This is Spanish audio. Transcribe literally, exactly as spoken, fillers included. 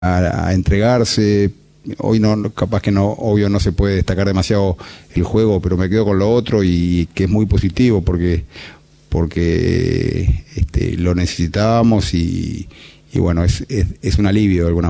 a, a entregarse. Hoy no, capaz que no, obvio no se puede destacar demasiado el juego, pero me quedo con lo otro y que es muy positivo porque porque este, lo necesitábamos y, y bueno, es, es, es un alivio de alguna